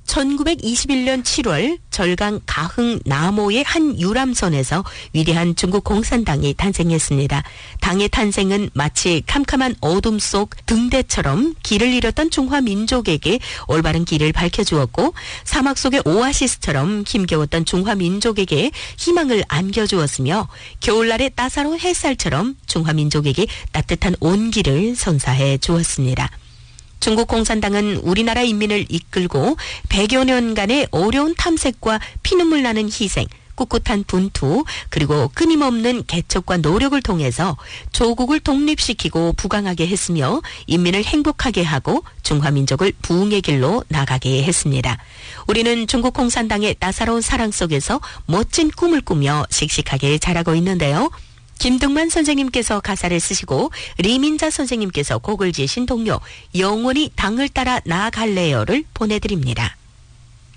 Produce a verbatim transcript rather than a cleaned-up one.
천구백이십일 년 칠월 절강 가흥 남오의 한 유람선에서 위대한 중국 공산당이 탄생했습니다. 당의 탄생은 마치 캄캄한 어둠 속 등대처럼 길을 잃었던 중화 민족에게 올바른 길을 밝혀주었고, 사막 속의 오아시스처럼 힘겨웠던 중화 민족에게 희망을 안겨주었으며, 겨울날의 따사로운 햇살처럼 중화 민족에게 따뜻한 온기를 선사해 주었습니다. 중국 공산당은 우리나라 인민을 이끌고 백여 년간의 어려운 탐색과 피눈물 나는 희생, 꿋꿋한 분투, 그리고 끊임없는 개척과 노력을 통해서 조국을 독립시키고 부강하게 했으며 인민을 행복하게 하고 중화민족을 부흥의 길로 나가게 했습니다. 우리는 중국 공산당의 따사로운 사랑 속에서 멋진 꿈을 꾸며 씩씩하게 자라고 있는데요. 김등만 선생님께서 가사를 쓰시고 리민자 선생님께서 곡을 지으신 동요 영원히 당을 따라 나아갈래요를 보내드립니다.